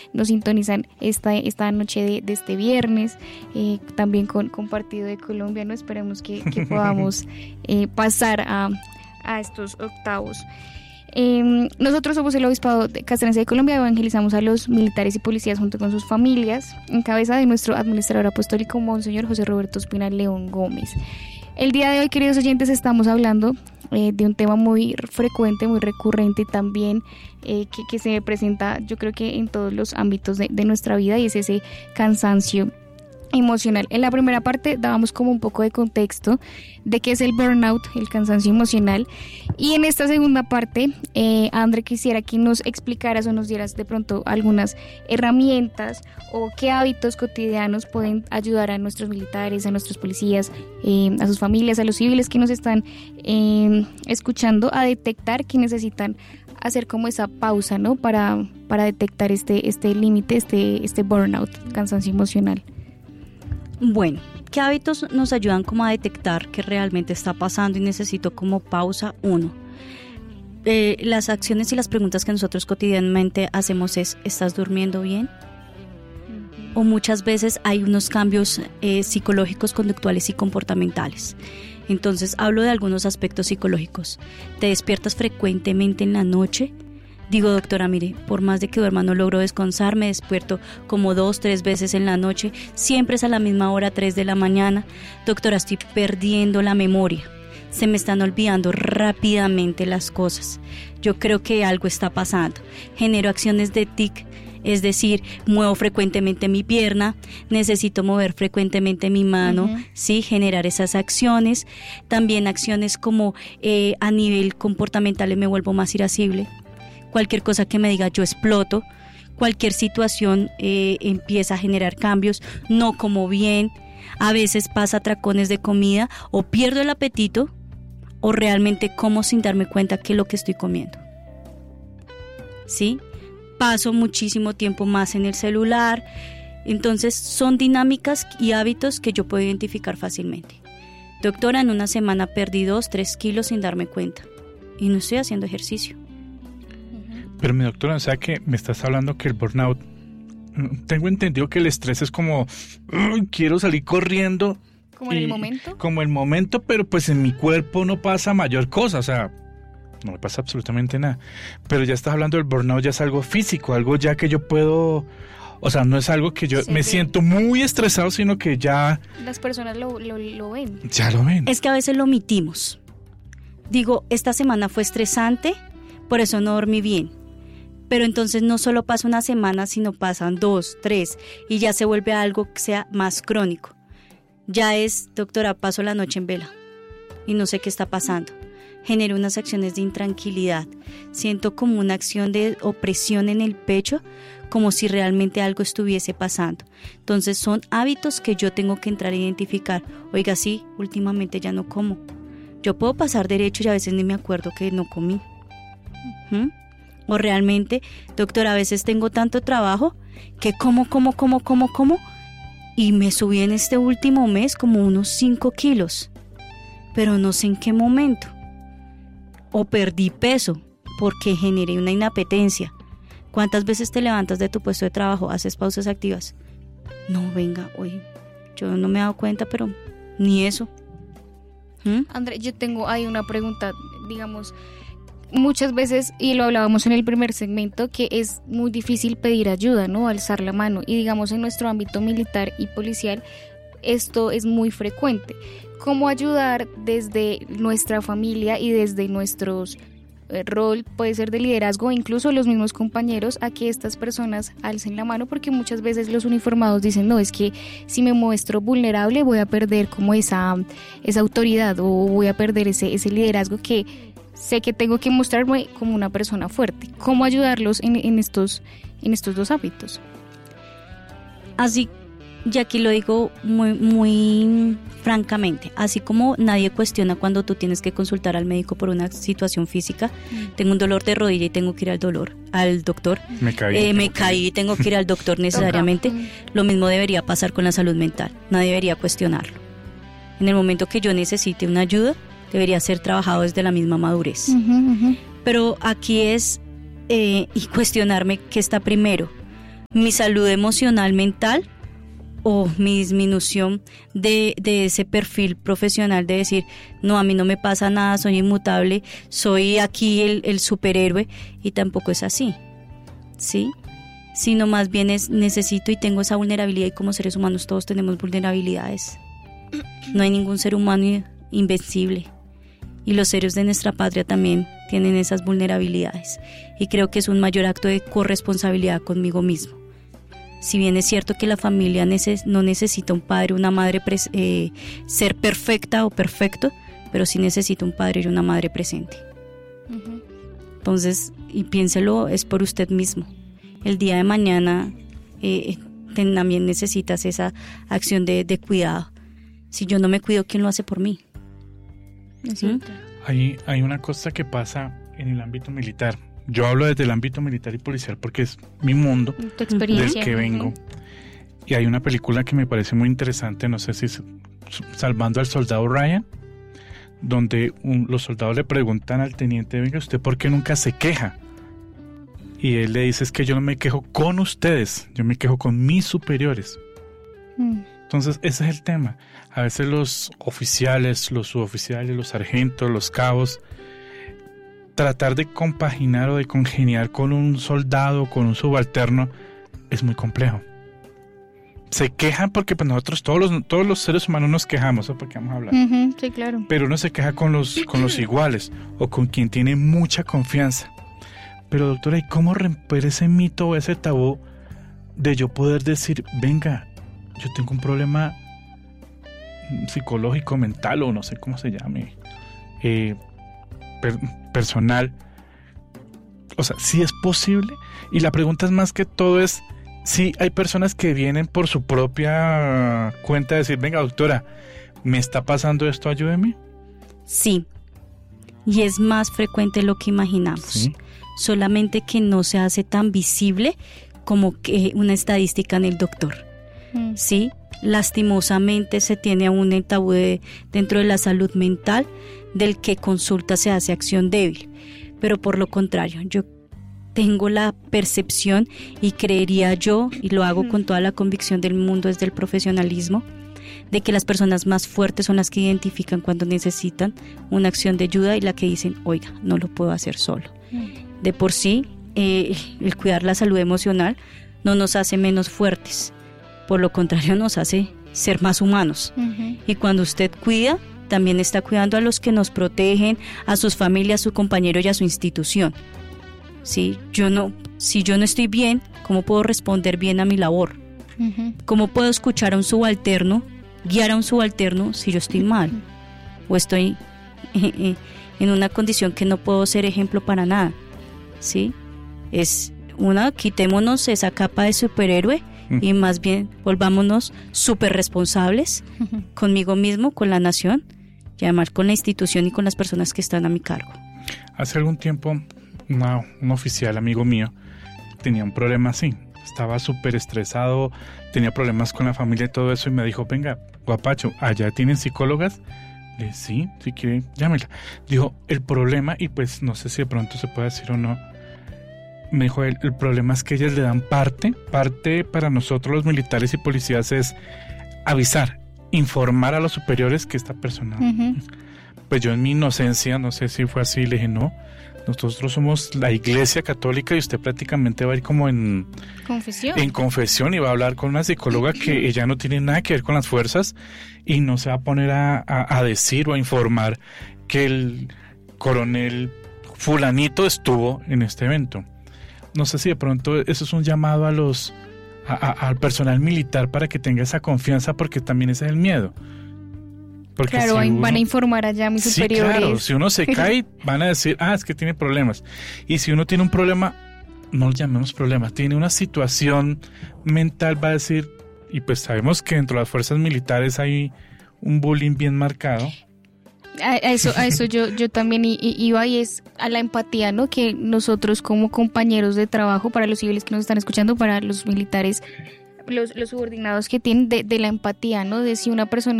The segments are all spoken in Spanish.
nos sintonizan esta noche de este viernes, también con Partido de Colombia, ¿no? Esperemos que podamos pasar a estos octavos. Nosotros somos el Obispado Castrense de Colombia, evangelizamos a los militares y policías junto con sus familias, en cabeza de nuestro administrador apostólico, Monseñor José Roberto Espinal León Gómez. El día de hoy, queridos oyentes, estamos hablando de un tema muy frecuente, muy recurrente también, que se presenta, yo creo que en todos los ámbitos de nuestra vida, y es ese cansancio emocional. En la primera parte dábamos como un poco de contexto de qué es el burnout, el cansancio emocional, y en esta segunda parte, André, quisiera que nos explicaras o nos dieras de pronto algunas herramientas o qué hábitos cotidianos pueden ayudar a nuestros militares, a nuestros policías, a sus familias, a los civiles que nos están escuchando, a detectar que necesitan hacer como esa pausa, ¿no? Para detectar este límite, este burnout, cansancio emocional. Bueno, ¿qué hábitos nos ayudan como a detectar que realmente está pasando y necesito como pausa? Uno, las acciones y las preguntas que nosotros cotidianamente hacemos es: ¿estás durmiendo bien? O muchas veces hay unos cambios psicológicos, conductuales y comportamentales. Entonces hablo de algunos aspectos psicológicos. ¿Te despiertas frecuentemente en la noche? Digo, doctora, mire, por más de que duerma no logro descansar, me despierto como 2-3 veces en la noche, siempre es a la misma hora, 3 de la mañana. Doctora, estoy perdiendo la memoria, se me están olvidando rápidamente las cosas. Yo creo que algo está pasando. Genero acciones de tic, es decir, muevo frecuentemente mi pierna, necesito mover frecuentemente mi mano, ¿sí? Generar esas acciones. También acciones como a nivel comportamental me vuelvo más irascible. Cualquier cosa que me diga yo exploto, cualquier situación empieza a generar cambios, no como bien, a veces pasa atracones de comida o pierdo el apetito o realmente como sin darme cuenta que es lo que estoy comiendo. ¿Sí? Paso muchísimo tiempo más en el celular, entonces son dinámicas y hábitos que yo puedo identificar fácilmente. Doctora, en una semana perdí 2-3 kilos sin darme cuenta y no estoy haciendo ejercicio. Pero mi doctora, o sea que me estás hablando que el burnout, tengo entendido que el estrés es como, quiero salir corriendo. ¿Como en el momento? Como el momento, pero pues en mi cuerpo no pasa mayor cosa, o sea, no me pasa absolutamente nada. Pero ya estás hablando del burnout, ya es algo físico, algo ya que yo puedo, o sea, no es algo que yo me siento muy estresado, sino que ya... Las personas lo ven. Ya lo ven. Es que a veces lo omitimos. Digo, esta semana fue estresante, por eso no dormí bien. Pero entonces no solo pasa una semana, sino pasan 2, 3 y ya se vuelve algo que sea más crónico. Ya es, doctora, paso la noche en vela y no sé qué está pasando. Genero unas acciones de intranquilidad. Siento como una acción de opresión en el pecho, como si realmente algo estuviese pasando. Entonces son hábitos que yo tengo que entrar a identificar. Oiga, sí, últimamente ya no como. Yo puedo pasar derecho y a veces ni me acuerdo que no comí. O realmente, doctora, a veces tengo tanto trabajo que como y me subí en este último mes como unos 5 kilos, pero no sé en qué momento. O perdí peso porque generé una inapetencia. ¿Cuántas veces te levantas de tu puesto de trabajo, haces pausas activas? No, venga, oye, yo no me he dado cuenta, pero ni eso. André, yo tengo ahí una pregunta, digamos... Muchas veces, y lo hablábamos en el primer segmento, que es muy difícil pedir ayuda, ¿no? Alzar la mano. Y digamos en nuestro ámbito militar y policial, esto es muy frecuente. ¿Cómo ayudar desde nuestra familia y desde nuestros rol, puede ser de liderazgo, incluso los mismos compañeros, a que estas personas alcen la mano? Porque muchas veces los uniformados dicen, no, es que si me muestro vulnerable voy a perder como esa autoridad o voy a perder ese liderazgo que sé que tengo que mostrarme como una persona fuerte. ¿Cómo ayudarlos en estos dos hábitos? Así, y aquí lo digo muy francamente, así como nadie cuestiona cuando tú tienes que consultar al médico por una situación física, tengo un dolor de rodilla y tengo que ir al doctor, me caí y tengo que ir al doctor necesariamente, lo mismo debería pasar con la salud mental, nadie debería cuestionarlo. En el momento que yo necesite una ayuda, debería ser trabajado desde la misma madurez. Pero aquí es y cuestionarme qué está primero, mi salud emocional mental o mi disminución de ese perfil profesional de decir, no, a mí no me pasa nada, soy inmutable, soy aquí el superhéroe, y tampoco es así, ¿sí? Sino más bien necesito y tengo esa vulnerabilidad, y como seres humanos todos tenemos vulnerabilidades. No hay ningún ser humano invencible, y los héroes de nuestra patria también tienen esas vulnerabilidades, y creo que es un mayor acto de corresponsabilidad conmigo mismo. Si bien es cierto que la familia no necesita un padre o una madre ser perfecta o perfecto, pero sí necesita un padre y una madre presente. Uh-huh. Entonces, y piénselo, es por usted mismo. El día de mañana también necesitas esa acción de cuidado. Si yo no me cuido, ¿quién lo hace por mí? ¿Sí? Hay una cosa que pasa en el ámbito militar. Yo hablo desde el ámbito militar y policial porque es mi mundo, tu experiencia, del que vengo. Y hay una película que me parece muy interesante, no sé si es Salvando al Soldado Ryan, donde los soldados le preguntan al teniente, venga, ¿usted por qué nunca se queja? Y él le dice, es que yo no me quejo con ustedes, yo me quejo con mis superiores. Entonces ese es el tema. A veces los oficiales, los suboficiales, los sargentos, los cabos, tratar de compaginar o de congeniar con un soldado, con un subalterno, es muy complejo. Se quejan porque pues nosotros todos los seres humanos nos quejamos, ¿o por qué vamos a hablar? Uh-huh, sí, claro. Pero uno se queja con los iguales o con quien tiene mucha confianza. Pero doctora, ¿y cómo romper ese mito o ese tabú de yo poder decir, venga, yo tengo un problema psicológico, mental o no sé cómo se llame, personal? O sea, sí es posible. Y la pregunta es más que todo es si hay personas que vienen por su propia cuenta a decir, venga doctora, ¿me está pasando esto? Ayúdeme. Sí, y es más frecuente de lo que imaginamos. ¿Sí? Solamente que no se hace tan visible como que una estadística en el doctor. Sí, lastimosamente se tiene aún el tabú dentro de la salud mental del que consulta se hace acción débil, pero por lo contrario, yo tengo la percepción y creería yo, y lo hago con toda la convicción del mundo desde el profesionalismo, de que las personas más fuertes son las que identifican cuando necesitan una acción de ayuda y la que dicen, oiga, no lo puedo hacer solo. De por sí, el cuidar la salud emocional no nos hace menos fuertes, por lo contrario nos hace ser más humanos. Y cuando usted cuida, también está cuidando a los que nos protegen, a sus familias, a su compañero y a su institución. ¿Sí? Si yo no estoy bien, ¿cómo puedo responder bien a mi labor? ¿Cómo puedo escuchar a un subalterno, guiar a un subalterno si yo estoy mal? O estoy en una condición que no puedo ser ejemplo para nada. ¿Sí? Quitémonos esa capa de superhéroe y más bien volvámonos súper responsables conmigo mismo, con la nación y además con la institución y con las personas que están a mi cargo. Hace algún tiempo un oficial amigo mío tenía un problema así, estaba súper estresado, tenía problemas con la familia y todo eso, y me dijo, venga, guapacho, ¿allá tienen psicólogas? Le dije, sí, si quiere, llámela. Dijo, el problema, y pues no sé si de pronto se puede decir o no, me dijo, el problema es que ellas le dan parte para nosotros los militares y policías es avisar, informar a los superiores que esta persona... Pues yo en mi inocencia, no sé si fue así, le dije, no, nosotros somos la Iglesia Católica y usted prácticamente va a ir como en confesión y va a hablar con una psicóloga que ella no tiene nada que ver con las fuerzas y no se va a poner a decir o a informar que el coronel fulanito estuvo en este evento. No sé si de pronto eso es un llamado al personal militar para que tenga esa confianza, porque también ese es el miedo. Porque claro, van a informar allá a mis superiores. Sí, claro, si uno se cae, van a decir, es que tiene problemas. Y si uno tiene un problema, no lo llamemos problema, tiene una situación mental, va a decir, y pues sabemos que dentro de las fuerzas militares hay un bullying bien marcado. A eso yo también iba, y es a la empatía, ¿no? Que nosotros como compañeros de trabajo, para los civiles que nos están escuchando, para los militares, los subordinados que tienen, de la empatía, ¿no? De si una persona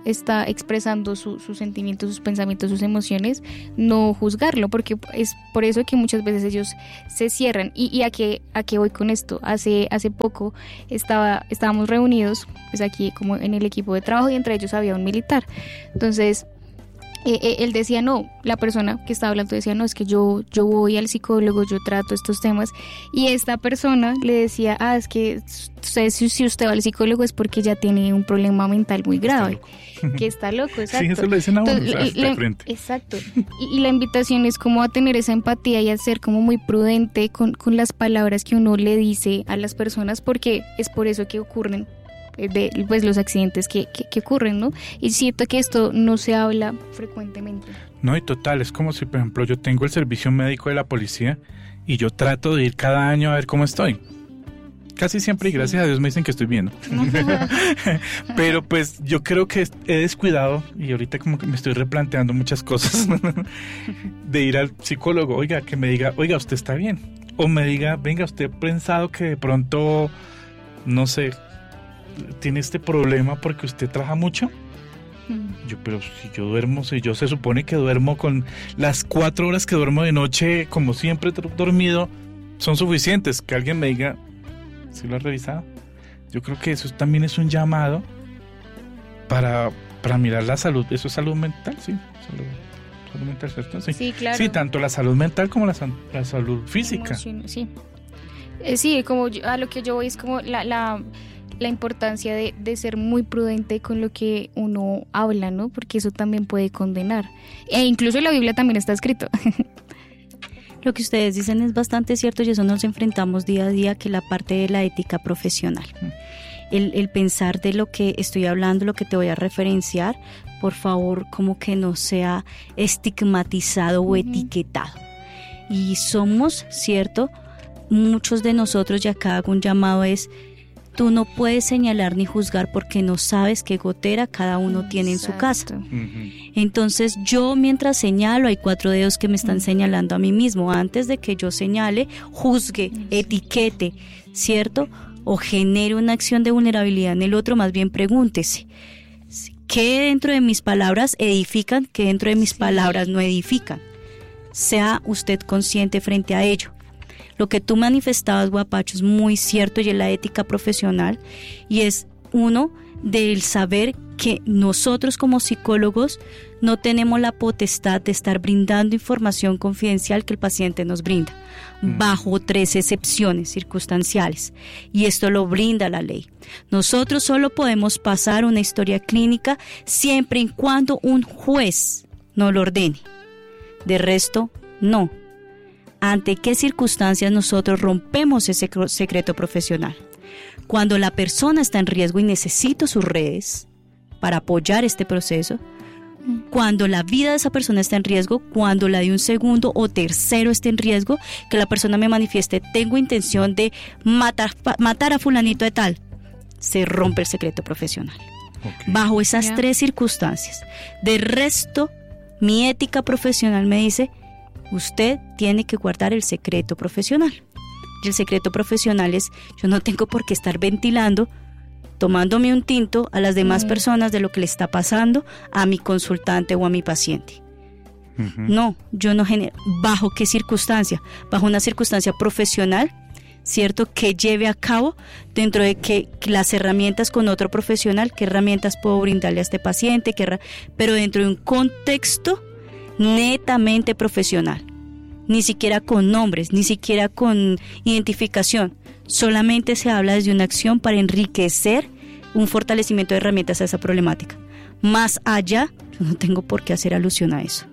está expresando sus sentimientos, sus pensamientos, sus emociones, no juzgarlo, porque es por eso que muchas veces ellos se cierran. ¿Y a qué voy con esto? Hace poco estábamos reunidos, pues aquí como en el equipo de trabajo, y entre ellos había un militar. Entonces él decía, no, la persona que estaba hablando decía, no, es que yo voy al psicólogo, yo trato estos temas, y esta persona le decía, es que si usted va al psicólogo es porque ya tiene un problema mental muy grave, que está loco, exacto. Sí, eso lo dicen a uno, Entonces, de frente. Exacto, y la invitación es como a tener esa empatía y a ser como muy prudente con las palabras que uno le dice a las personas, porque es por eso que ocurren pues los accidentes que ocurren, ¿no? Y siento que esto no se habla frecuentemente. No, y total, es como si, por ejemplo, yo tengo el servicio médico de la policía y yo trato de ir cada año a ver cómo estoy. Casi siempre, y gracias a Dios me dicen que estoy bien, ¿no? Pero pues yo creo que he descuidado, y ahorita como que me estoy replanteando muchas cosas, de ir al psicólogo, que me diga, usted está bien, o me diga, venga, usted ha pensado que de pronto, no sé, tiene este problema porque usted trabaja mucho. Pero si yo se supone que duermo con las 4 horas que duermo de noche, como siempre he dormido, son suficientes. Que alguien me diga, ¿sí lo has revisado? Yo creo que eso también es un llamado para mirar la salud. Eso es salud mental, sí. Salud mental, ¿cierto? Sí, claro. Sí, tanto la salud mental como la salud física. Sí. Sí, como a lo que yo voy es como la importancia de ser muy prudente con lo que uno habla, ¿no? Porque eso también puede condenar. E incluso en la Biblia también está escrito. Lo que ustedes dicen es bastante cierto, y eso nos enfrentamos día a día, que la parte de la ética profesional. El pensar de lo que estoy hablando, lo que te voy a referenciar, por favor, como que no sea estigmatizado o etiquetado. Y somos, ¿cierto? Muchos de nosotros, y acá hago un llamado, es: tú no puedes señalar ni juzgar porque no sabes qué gotera cada uno tiene en su casa. Entonces yo, mientras señalo, hay 4 dedos que me están señalando a mí mismo. Antes de que yo señale, juzgue, etiquete, ¿cierto? O genere una acción de vulnerabilidad en el otro, más bien pregúntese: ¿qué dentro de mis palabras edifican? ¿Qué dentro de mis palabras no edifican? Sea usted consciente frente a ello. Lo que tú manifestabas, Guapacho, es muy cierto, y es la ética profesional, y es uno del saber que nosotros como psicólogos no tenemos la potestad de estar brindando información confidencial que el paciente nos brinda, bajo 3 excepciones circunstanciales, y esto lo brinda la ley. Nosotros solo podemos pasar una historia clínica siempre y cuando un juez nos lo ordene. De resto, no. ¿Ante qué circunstancias nosotros rompemos ese secreto profesional? Cuando la persona está en riesgo y necesito sus redes para apoyar este proceso, cuando la vida de esa persona está en riesgo, cuando la de un segundo o tercero esté en riesgo, que la persona me manifieste, tengo intención de matar a fulanito de tal, se rompe el secreto profesional. Okay. Bajo esas 3 circunstancias. De resto, mi ética profesional me dice: usted tiene que guardar el secreto profesional. Y el secreto profesional es: yo no tengo por qué estar ventilando, tomándome un tinto a las demás personas de lo que le está pasando a mi consultante o a mi paciente. No, yo no genero. ¿Bajo qué circunstancia? Bajo una circunstancia profesional, ¿cierto? Que lleve a cabo dentro de que las herramientas con otro profesional, qué herramientas puedo brindarle a este paciente, pero dentro de un contexto netamente profesional, ni siquiera con nombres, ni siquiera con identificación, solamente se habla desde una acción para enriquecer un fortalecimiento de herramientas a esa problemática. Más allá, yo no tengo por qué hacer alusión a eso.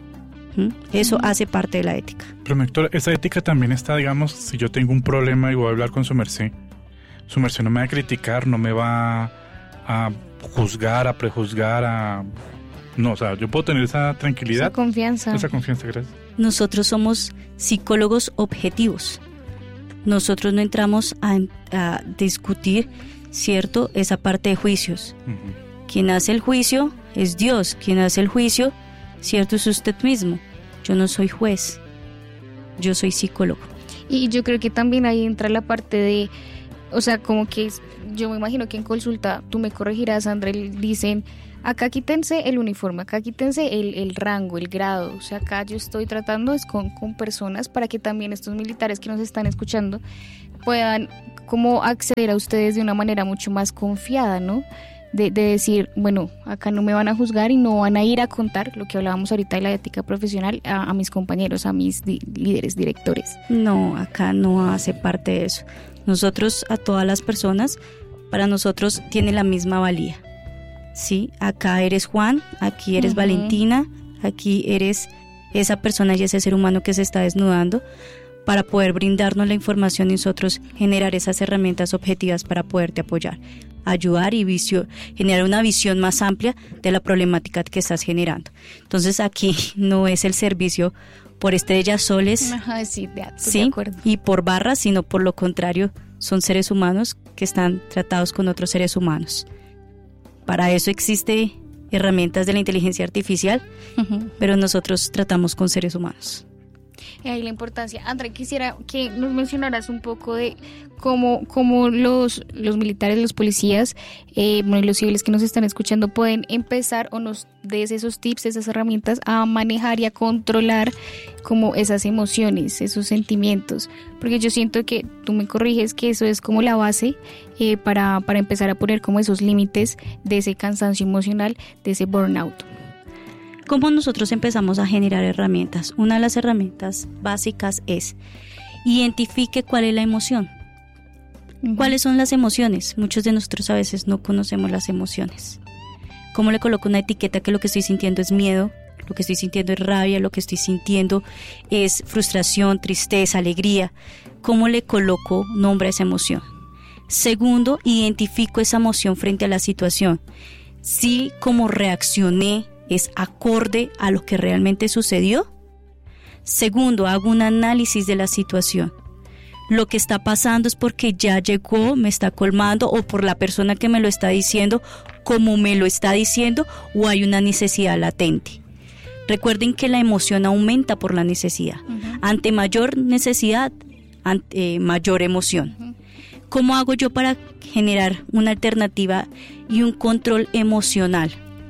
Eso hace parte de la ética. Pero, doctora, esa ética también está, digamos, si yo tengo un problema y voy a hablar con su merced no me va a criticar, no me va a juzgar, a prejuzgar, no, o sea, yo puedo tener esa tranquilidad. Esa confianza, gracias. Nosotros somos psicólogos objetivos. Nosotros no entramos a discutir, ¿cierto?, esa parte de juicios. Quien hace el juicio es Dios. Quien hace el juicio, ¿cierto?, es usted mismo. Yo no soy juez. Yo soy psicólogo. Y yo creo que también ahí entra la parte de, o sea, como que yo me imagino que en consulta, tú me corregirás, André, dicen: acá quítense el uniforme, acá quítense el rango, el grado. O sea, acá yo estoy tratando es con personas para que también estos militares que nos están escuchando puedan como acceder a ustedes de una manera mucho más confiada, ¿no? De decir, bueno, acá no me van a juzgar y no van a ir a contar lo que hablábamos ahorita de la ética profesional a mis compañeros, a mis líderes, directores. No, acá no hace parte de eso. Nosotros, a todas las personas, para nosotros tiene la misma valía. Sí, acá eres Juan, aquí eres Valentina, aquí eres esa persona y ese ser humano que se está desnudando, para poder brindarnos la información y nosotros generar esas herramientas objetivas para poderte apoyar, ayudar y generar una visión más amplia de la problemática que estás generando. Entonces aquí no es el servicio por estrellas, soles, sí, de acuerdo. Y por barras, sino por lo contrario, son seres humanos que están tratados con otros seres humanos. Para eso existe herramientas de la inteligencia artificial, pero nosotros tratamos con seres humanos. Y ahí la importancia. André, quisiera que nos mencionaras un poco de cómo los militares, los policías, los civiles que nos están escuchando pueden empezar o nos des esos tips, esas herramientas a manejar y a controlar como esas emociones, esos sentimientos. Porque yo siento que, tú me corriges, que eso es como la base para empezar a poner como esos límites de ese cansancio emocional, de ese burnout. ¿Cómo nosotros empezamos a generar herramientas? Una de las herramientas básicas es identifique cuál es la emoción. ¿Cuáles son las emociones? Muchos de nosotros a veces no conocemos las emociones. ¿Cómo le coloco una etiqueta que lo que estoy sintiendo es miedo, lo que estoy sintiendo es rabia, lo que estoy sintiendo es frustración, tristeza, alegría? ¿Cómo le coloco nombre a esa emoción? Segundo, identifico esa emoción frente a la situación. Si como reaccioné es acorde a lo que realmente sucedió. Segundo, hago un análisis de la situación. Lo que está pasando es porque ya llegó, me está colmando, o por la persona que me lo está diciendo, como me lo está diciendo, o hay una necesidad latente. Recuerden que la emoción aumenta por la necesidad. Ante mayor necesidad, mayor emoción. ¿Cómo hago yo para generar una alternativa y un control emocional?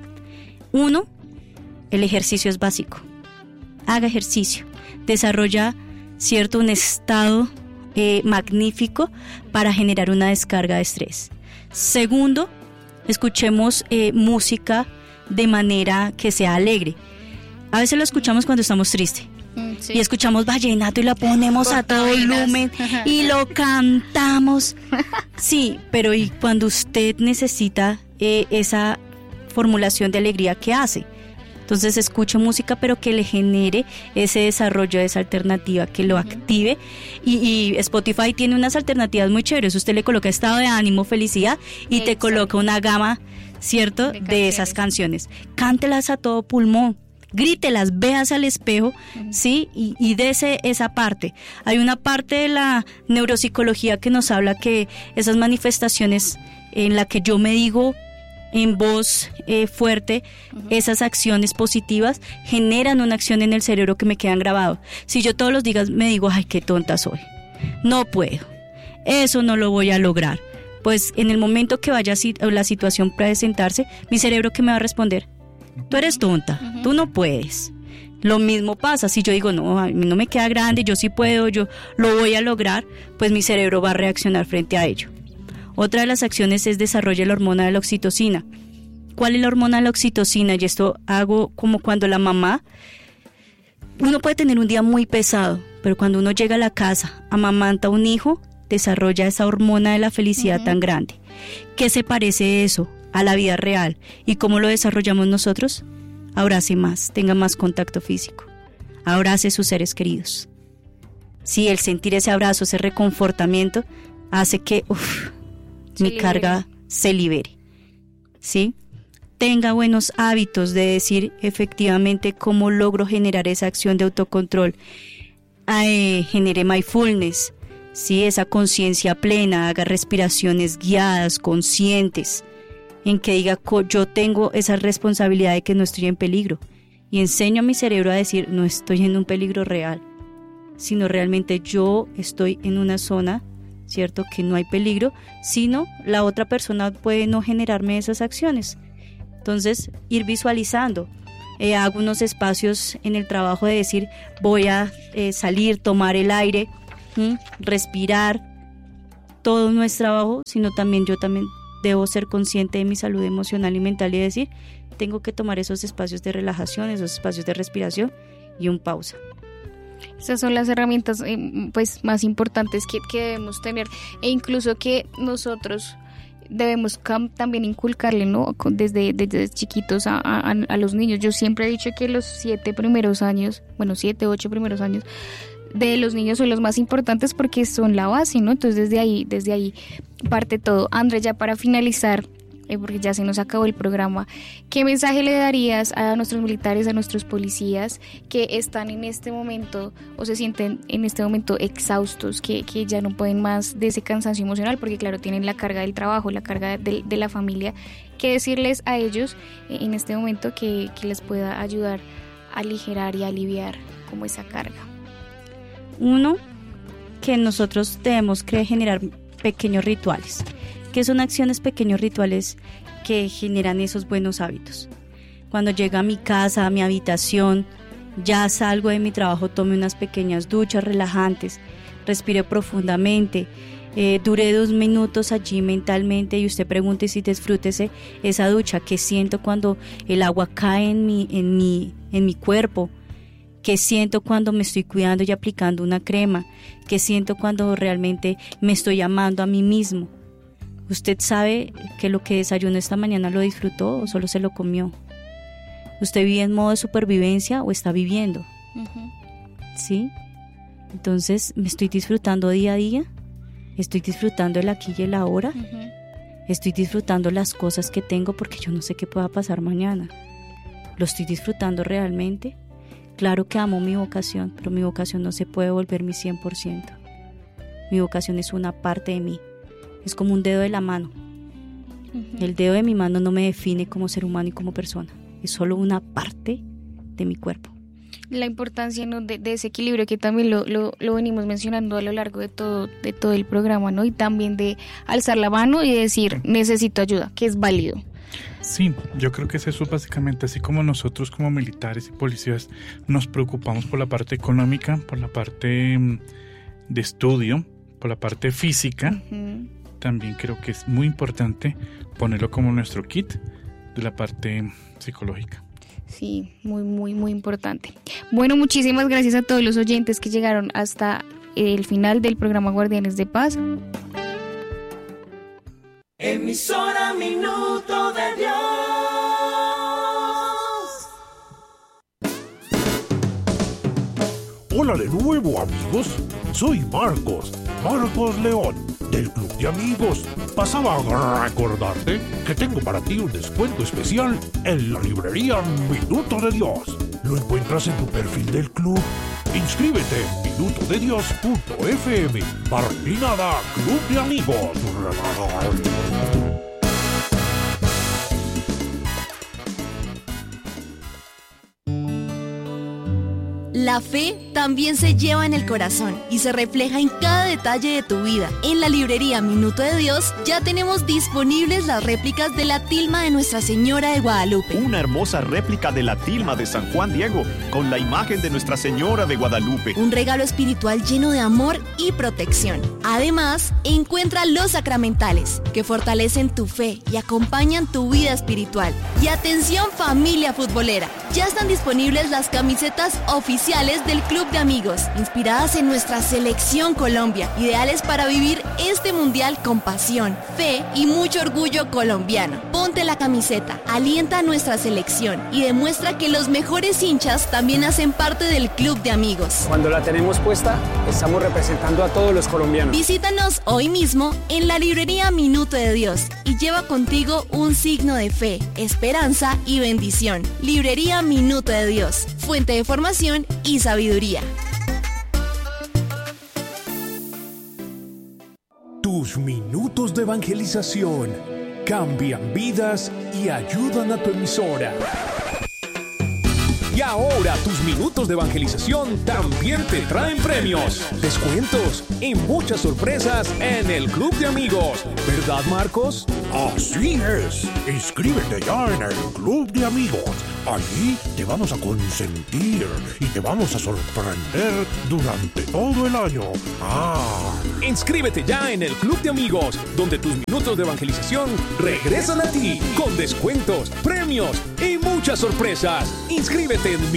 1, el ejercicio es básico. Haga ejercicio. Desarrolla, ¿cierto?, un estado magnífico para generar una descarga de estrés. Segundo, escuchemos música de manera que sea alegre. A veces lo escuchamos cuando estamos tristes. Sí. Y escuchamos vallenato y la ponemos a todo volumen y lo cantamos. Sí, pero ¿y cuando usted necesita esa formulación de alegría, qué hace? Entonces escuche música, pero que le genere ese desarrollo de esa alternativa, que lo active. Y Spotify tiene unas alternativas muy chéveres. Usted le coloca estado de ánimo, felicidad, y te coloca una gama, ¿cierto?, de esas canciones. Cántelas a todo pulmón. Grítelas, veas al espejo, ¿sí? Y dese esa parte. Hay una parte de la neuropsicología que nos habla que esas manifestaciones en la que yo me digo en voz fuerte, esas acciones positivas generan una acción en el cerebro que me quedan grabados. Si yo todos los días me digo, ay, qué tonta soy, no puedo, eso no lo voy a lograr, pues en el momento que vaya la situación presentarse, mi cerebro, ¿qué me va a responder? Tú eres tonta, tú no puedes. Lo mismo pasa, si yo digo, no, a mí no me queda grande, yo sí puedo, yo lo voy a lograr, pues mi cerebro va a reaccionar frente a ello. Otra de las acciones es desarrollar la hormona de la oxitocina. ¿Cuál es la hormona de la oxitocina? Y esto hago como cuando la mamá, uno puede tener un día muy pesado, pero cuando uno llega a la casa, amamanta a un hijo, desarrolla esa hormona de la felicidad tan grande. ¿Qué se parece eso a la vida real? ¿Y cómo lo desarrollamos nosotros? Abrace más, tenga más contacto físico. Abrace a sus seres queridos. Sí, el sentir ese abrazo, ese reconfortamiento, hace que mi carga se libere. ¿Sí? Tenga buenos hábitos de decir efectivamente cómo logro generar esa acción de autocontrol. Genere mindfulness, ¿sí? Esa conciencia plena, haga respiraciones guiadas, conscientes, en que diga, yo tengo esa responsabilidad de que no estoy en peligro. Y enseño a mi cerebro a decir, no estoy en un peligro real, sino realmente yo estoy en una zona, ¿cierto?, que no hay peligro, sino la otra persona puede no generarme esas acciones. Entonces, ir visualizando. Hago unos espacios en el trabajo de decir, voy a salir, tomar el aire, respirar. Todo no es trabajo, sino también yo también debo ser consciente de mi salud emocional y mental y decir, tengo que tomar esos espacios de relajación, esos espacios de respiración y un pausa. Esas son las herramientas pues más importantes que debemos tener, e incluso que nosotros debemos también inculcarle, ¿no? Desde chiquitos a los niños. Yo siempre he dicho que los 7, 8 primeros años de los niños son los más importantes porque son la base, ¿no? Entonces desde ahí parte todo. André, ya para finalizar, porque ya se nos acabó el programa, ¿qué mensaje le darías a nuestros militares, a nuestros policías que están en este momento o se sienten en este momento exhaustos, que ya no pueden más de ese cansancio emocional, porque claro, tienen la carga del trabajo, la carga de la familia? ¿Qué decirles a ellos en este momento que les pueda ayudar a aligerar y aliviar como esa carga? Uno, que nosotros debemos generar pequeños rituales. ¿Qué son acciones, pequeños rituales que generan esos buenos hábitos? Cuando llego a mi casa, a mi habitación, ya salgo de mi trabajo, tome unas pequeñas duchas relajantes, respire profundamente, dure 2 minutos allí mentalmente y usted pregunte si disfrútese esa ducha, qué siento cuando el agua cae en mi cuerpo, qué siento cuando me estoy cuidando y aplicando una crema, qué siento cuando realmente me estoy amando a mí mismo. ¿Usted sabe que lo que desayunó esta mañana lo disfrutó o solo se lo comió? ¿Usted vive en modo de supervivencia o está viviendo? Uh-huh. ¿Sí? Entonces, ¿me estoy disfrutando día a día? ¿Estoy disfrutando el aquí y el ahora? Uh-huh. ¿Estoy disfrutando las cosas que tengo porque yo no sé qué pueda pasar mañana? ¿Lo estoy disfrutando realmente? Claro que amo mi vocación, pero mi vocación no se puede volver mi 100%. Mi vocación es una parte de mí. Es como un dedo de la mano. Uh-huh. El dedo de mi mano no me define como ser humano y como persona. Es solo una parte de mi cuerpo. La importancia, ¿no?, de ese equilibrio que también lo venimos mencionando a lo largo de todo el programa, ¿no? Y también de alzar la mano y decir, necesito ayuda, que es válido. Sí, yo creo que es eso básicamente. Así como nosotros como militares y policías nos preocupamos por la parte económica, por la parte de estudio, por la parte física, uh-huh. También creo que es muy importante ponerlo como nuestro kit de la parte psicológica. Sí, muy, muy, muy importante. Bueno, muchísimas gracias a todos los oyentes que llegaron hasta el final del programa Guardianes de Paz. Emisora Minuto de Dios. Hola de nuevo, amigos. Soy Marcos León, del Club de Amigos. Pasaba a recordarte que tengo para ti un descuento especial en la librería Minuto de Dios. Lo encuentras en tu perfil del club. Inscríbete en minutodedios.fm. /Club de Amigos. La fe también se lleva en el corazón y se refleja en cada detalle de tu vida. En la librería Minuto de Dios ya tenemos disponibles las réplicas de la tilma de Nuestra Señora de Guadalupe. Una hermosa réplica de la tilma de San Juan Diego con la imagen de Nuestra Señora de Guadalupe. Un regalo espiritual lleno de amor y protección. Además, encuentra los sacramentales que fortalecen tu fe y acompañan tu vida espiritual. Y atención, familia futbolera, ya están disponibles las camisetas oficiales del Club de Amigos, inspiradas en nuestra selección Colombia, ideales para vivir este mundial con pasión, fe y mucho orgullo colombiano. Ponte la camiseta, alienta a nuestra selección y demuestra que los mejores hinchas también hacen parte del Club de Amigos. Cuando la tenemos puesta, estamos representando a todos los colombianos. Visítanos hoy mismo en la librería Minuto de Dios y lleva contigo un signo de fe, esperanza y bendición. Librería Minuto de Dios, fuente de formación y sabiduría. Tus minutos de evangelización cambian vidas y ayudan a tu emisora. Y ahora tus minutos de evangelización también te traen premios, descuentos y muchas sorpresas en el Club de Amigos. ¿verdad, Marcos? Así es. Inscríbete ya en el Club de Amigos. Allí te vamos a consentir y te vamos a sorprender durante todo el año. Inscríbete ya en el Club de Amigos, donde tus minutos de evangelización regresan a ti con descuentos, premios y muchas sorpresas. Inscríbete en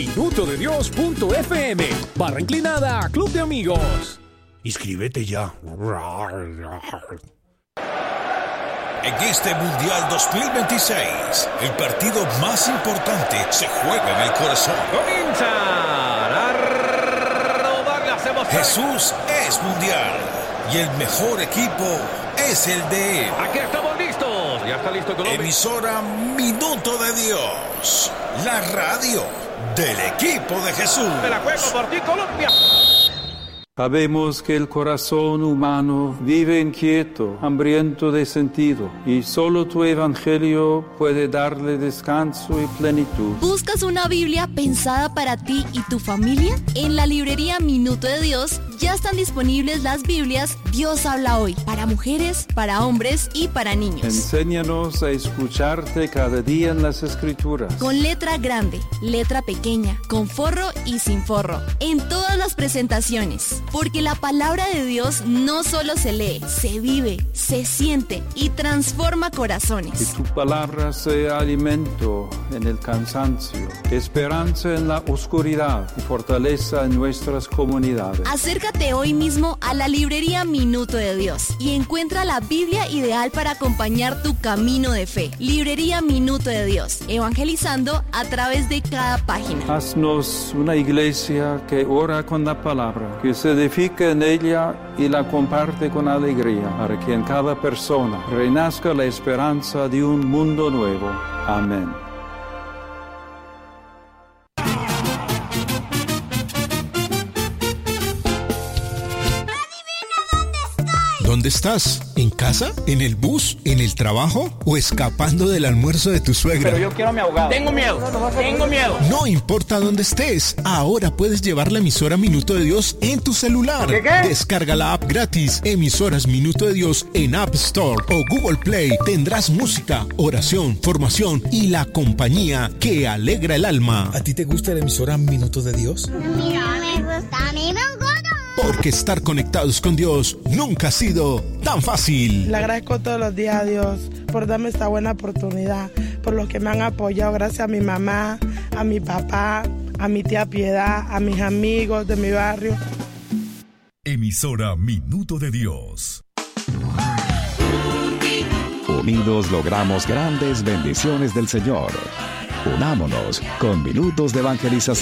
minutodedios.fm/inclinada Club de Amigos. Inscríbete ya. En este Mundial 2026, el partido más importante se juega en el corazón. Comienzan a rodar las emociones. Jesús es mundial y el mejor equipo es el de él. Aquí estamos listos. Ya está listo Colombia. Emisora Minuto de Dios, la radio del equipo de Jesús. Me la juego por ti, Colombia. Sabemos que el corazón humano vive inquieto, hambriento de sentido, y solo tu evangelio puede darle descanso y plenitud. ¿Buscas una Biblia pensada para ti y tu familia? En la librería Minuto de Dios ya están disponibles las Biblias Dios habla hoy, para mujeres, para hombres y para niños. Enséñanos a escucharte cada día en las Escrituras. Con letra grande, letra pequeña, con forro y sin forro, en todas las presentaciones. Porque la palabra de Dios no solo se lee, se vive, se siente y transforma corazones. Que tu palabra sea alimento en el cansancio, esperanza en la oscuridad y fortaleza en nuestras comunidades. Acércate hoy mismo a la librería Minuto de Dios y encuentra la Biblia ideal para acompañar tu camino de fe. Librería Minuto de Dios, evangelizando a través de cada página. Haznos una iglesia que ora con la palabra, que se edifica en ella y la comparte con alegría, para que en cada persona renazca la esperanza de un mundo nuevo. Amén. ¿Dónde estás? ¿En casa? ¿En el bus? ¿En el trabajo? ¿O escapando del almuerzo de tu suegra? Pero yo quiero a mi abogado. Tengo miedo. No importa dónde estés, ahora puedes llevar la emisora Minuto de Dios en tu celular. ¿Qué? Descarga la app gratis, Emisoras Minuto de Dios en App Store o Google Play. Tendrás música, oración, formación y la compañía que alegra el alma. ¿A ti te gusta la emisora Minuto de Dios? Mira, me gusta, a mí me gusta. Porque estar conectados con Dios nunca ha sido tan fácil. Le agradezco todos los días a Dios por darme esta buena oportunidad, por los que me han apoyado, gracias a mi mamá, a mi papá, a mi tía Piedad, a mis amigos de mi barrio. Emisora Minuto de Dios. Unidos logramos grandes bendiciones del Señor. Unámonos con minutos de evangelización.